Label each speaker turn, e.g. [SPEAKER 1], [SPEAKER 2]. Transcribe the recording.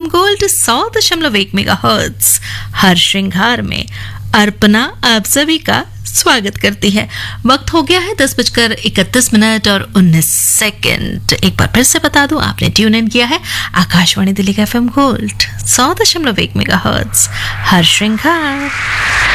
[SPEAKER 1] Gold 100.1 megahertz हर श्रृंगार में अर्पणा आप सभी का स्वागत करती है। वक्त हो गया है 10:31 और 19 एक बार फिर से बता दूं, आपने ट्यून इन किया है आकाशवाणी दिल्ली का FM गोल्ड 100.1 मेगाहर्ट्ज हर श्रृंगार।